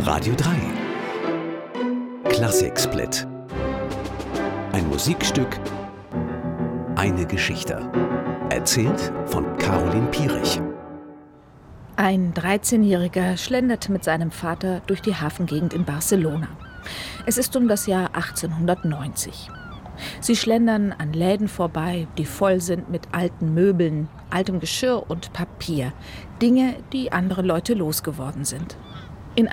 Radio 3 Klassiksplit. Ein Musikstück, eine Geschichte. Erzählt von Caroline Pierich. Ein 13-Jähriger schlendert mit seinem Vater durch die Hafengegend in Barcelona. Es ist um das Jahr 1890. Sie schlendern an Läden vorbei, die voll sind mit alten Möbeln, altem Geschirr und Papier. Dinge, die andere Leute losgeworden sind.